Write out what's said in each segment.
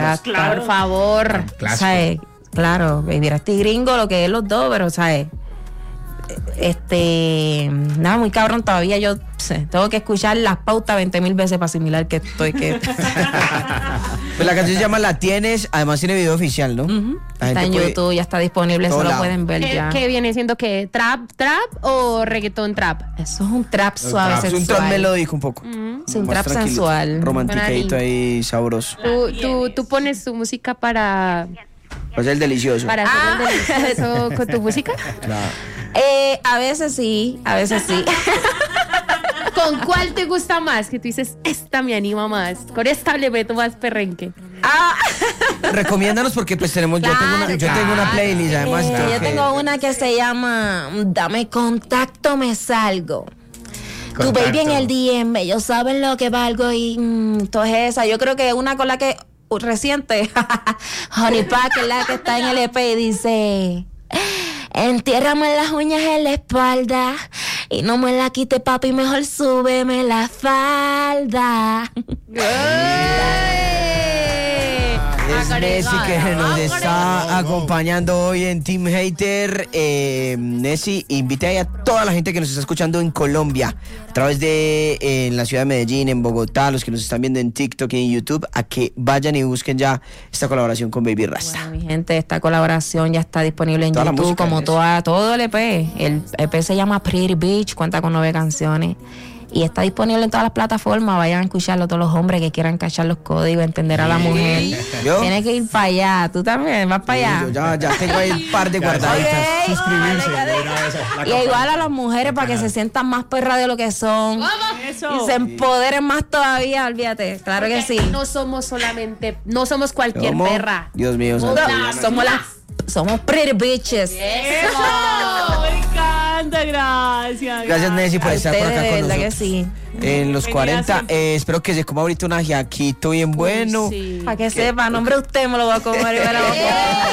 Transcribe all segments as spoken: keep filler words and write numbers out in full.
Ya, claro. por favor. ¿Sabes? Claro, Baby Rasta y Gringo, lo que es los dos, pero, ¿sabes? Este, nada, muy cabrón todavía. Yo sé, tengo que escuchar las pautas veinte mil veces para asimilar que estoy que. Pues la canción se llama La Tienes, además tiene video oficial, ¿no? Uh-huh. La Está en puede... YouTube, ya está disponible, eso lo pueden ver ya. ¿Qué viene siendo qué? ¿Trap, trap o reggaetón trap? Eso es un trap suave, trap. sensual. Es un trap melódico un poco. Uh-huh. Es un trap tranquilo. Sensual. Romantiqueito ahí, sabroso. ¿Tú, tú, tú pones tu música para... Para ser el delicioso. Para hacer ah. el delicioso con tu música? Claro. Eh, a veces sí, a veces sí. ¿Con cuál te gusta más? Que tú dices, esta me anima más. Con esta le meto más perrenque. Ah. Recomiéndanos porque pues tenemos, claro, yo, tengo una, yo claro. tengo una playlist además. Eh, que, yo tengo una que se llama Dame contacto, me salgo. Contacto. Tu baby en el D M, ellos saben lo que valgo y mmm, todo es esa. Yo creo que una con la que uh, reciente, Honey Pack, es la que está en el E P y dice... Entiérrame las uñas en la espalda y no me la quite, papi, mejor súbeme la falda. Es Nessie que nos está acompañando hoy en Team Hater. Eh, Nessie, invita a toda la gente que nos está escuchando en Colombia, a través de eh, en la ciudad de Medellín, en Bogotá, los que nos están viendo en TikTok y en YouTube, a que vayan y busquen ya esta colaboración con Baby Rasta. Bueno, mi gente, esta colaboración ya está disponible en toda YouTube, como toda, todo el E P. El E P se llama Pretty Bitch, cuenta con nueve canciones. Y está disponible en todas las plataformas. Vayan a escucharlo todos los hombres que quieran cachar los códigos, entender a la mujer. ¿Yo? Tienes que ir para allá. Tú también, vas para allá. Yo ya, ya tengo ahí un par de guardaditas. Okay. Suscribirse. Y igual a las mujeres para que se sientan más perras de lo que son. Eso. Y se empoderen más todavía, olvídate. Claro Porque que sí. No somos solamente, no somos cualquier ¿Cómo? perra. Dios mío. No, somos las, somos pretty bitches. Eso. Me encanta, gracias. Gracias, Nessie, por estar por acá con nosotros. Que sí. En los cuarenta, eh, espero que se coma ahorita un ajiaquito bien bueno. Sí. Para que, que sepa, nombre de usted me lo voy a comer y me lo voy a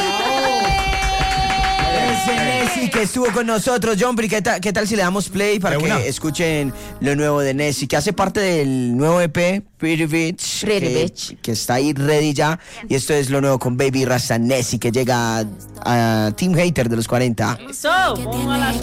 Ese Nessie que estuvo con nosotros. John, ¿qué tal, ¿qué tal si le damos play para que escuchen lo nuevo de Nessie, que hace parte del nuevo E P, Pretty Bitch, Pretty que, Bitch, que está ahí ready ya? Y esto es lo nuevo con Baby Rasta, Nessie, que llega a, a Team Hater de los cuarenta. Eso, póngala.